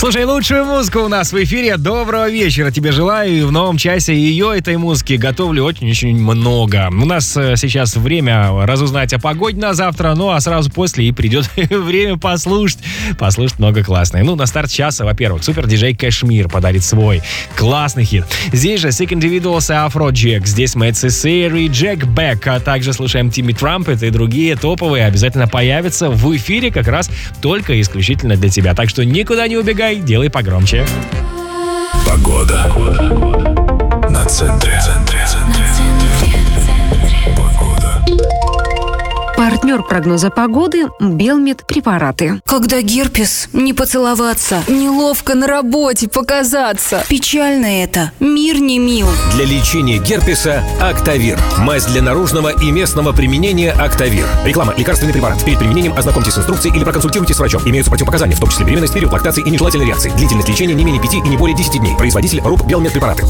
Слушай, лучшую музыку у нас в эфире. Доброго вечера тебе желаю. И в новом часе ее, этой музыки, готовлю очень-очень много. У нас сейчас время разузнать о погоде на завтра, ну а сразу после и придет время послушать много классного. Ну, на старт часа, во-первых, супер-диджей Кашмир подарит свой классный хит. Здесь же Sick Individuals и Afro Jack. Здесь Мэтт Сесери, Джек Бек. А также слушаем Тимми Трампет и другие топовые обязательно появятся в эфире как раз только и исключительно для тебя. Так что никуда не убегай, делай погромче. Погода. На центре. Погода. Партнер прогноза погоды Белмед препараты. Когда герпес, не поцеловаться, неловко на работе показаться. Печально это, мир не мил. Для лечения герпеса Актавир. Мазь для наружного и местного применения Актавир. Реклама. Лекарственный препарат. Перед применением ознакомьтесь с инструкцией или проконсультируйтесь с врачом. Имеются противопоказания, в том числе беременность, период лактации и нежелательной реакции. Длительность лечения не менее 5 и не более 10 дней. Производитель РУП Белмед препараты.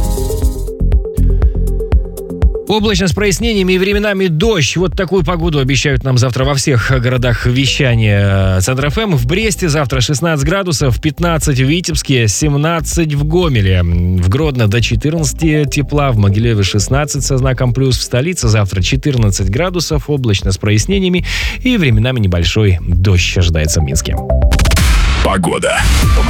Облачно с прояснениями и временами дождь. Вот такую погоду обещают нам завтра во всех городах вещания Центр ФМ. В Бресте завтра 16 градусов, 15 в Витебске, 17 в Гомеле. В Гродно до 14 тепла, в Могилеве 16 со знаком плюс. В столице завтра 14 градусов, облачно с прояснениями и временами небольшой дождь ожидается в Минске. Погода.